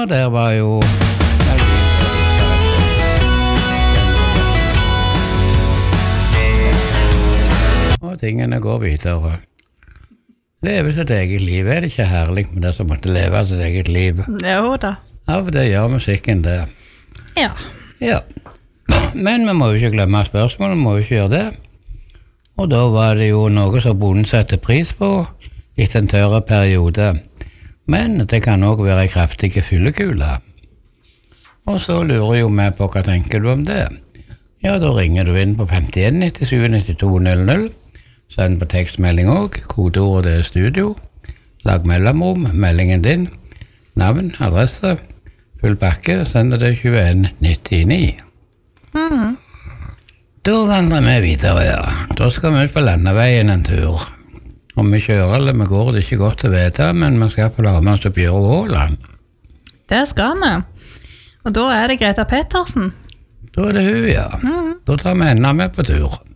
Og der var jo og tingene går videre. Leve sitt eget liv, det ikke herlig med det som måtte leve sitt eget liv? Jo da. Ja, for det gjør musikken det. Ja. Ja. Men vi må jo ikke glemme spørsmålet, vi må jo ikke gjøre det. Og da var det jo noe som bonden setter pris på etter en tørre periode. Men det kan også være kraftige fyllekule. Og så lurer jo vi på hva tenker du om det? Ja, da ringer du inn på 51 97 92 00. Send på tekstmelding også, kodeordet det studio. Lag mellomrom, meldingen din, navn, adresse, full pakke, send det 2199. Da vandrer vi videre, ja. Da skal vi ut på landeveien en tur. Om vi kjører eller vi går, det er ikke godt å vite, men vi skal få lage med oss opp Bjørn Håland. Det skal vi. Og da er det Greta Pettersen. Da er det hun, ja. Da tar vi henne med på tur.